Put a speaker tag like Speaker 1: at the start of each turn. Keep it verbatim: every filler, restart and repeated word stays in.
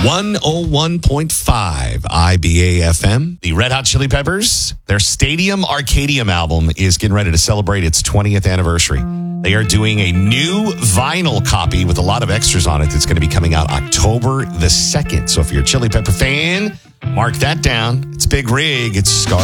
Speaker 1: one oh one point five I B A F M. The Red Hot Chili Peppers, their Stadium Arcadium album is getting ready to celebrate its twentieth anniversary. They are doing a new vinyl copy with a lot of extras on it that's going to be coming out October the second. So if you're a Chili Pepper fan, mark that down. It's Big Rig. It's Scar